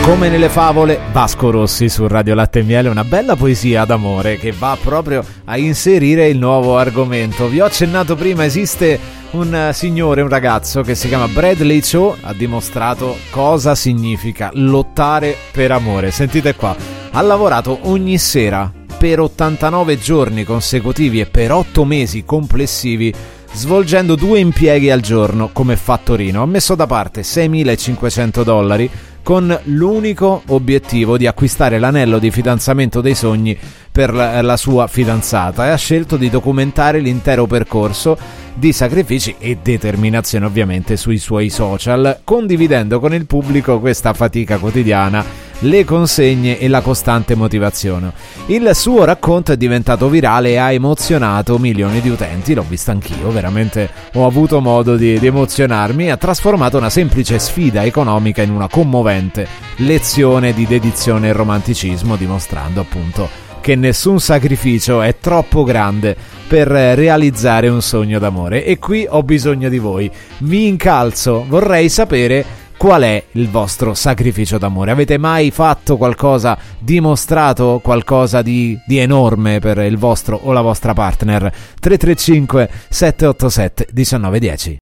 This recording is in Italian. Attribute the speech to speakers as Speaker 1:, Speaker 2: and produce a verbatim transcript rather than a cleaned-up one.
Speaker 1: Come nelle favole, Vasco Rossi su Radio Latte e Miele, una bella poesia d'amore che va proprio a inserire il nuovo argomento. Vi ho accennato prima, esiste un signore, un ragazzo che si chiama Bradley Cho, ha dimostrato cosa significa lottare per amore. Sentite qua, ha lavorato ogni sera per ottantanove giorni consecutivi e per otto mesi complessivi, svolgendo due impieghi al giorno come fattorino. Ha messo da parte seimilacinquecento dollari con l'unico obiettivo di acquistare l'anello di fidanzamento dei sogni per la sua fidanzata, e ha scelto di documentare l'intero percorso di sacrifici e determinazione ovviamente sui suoi social, condividendo con il pubblico questa fatica quotidiana, le consegne e la costante motivazione. Il suo racconto è diventato virale e ha emozionato milioni di utenti. L'ho visto anch'io, veramente ho avuto modo di, di emozionarmi. Ha trasformato una semplice sfida economica in una commovente lezione di dedizione e romanticismo, dimostrando appunto che nessun sacrificio è troppo grande per realizzare un sogno d'amore. E qui ho bisogno di voi, mi incalzo, vorrei sapere qual è il vostro sacrificio d'amore. Avete mai fatto qualcosa, dimostrato qualcosa di, di enorme per il vostro o la vostra partner? Tre tre cinque sette otto sette uno nove uno zero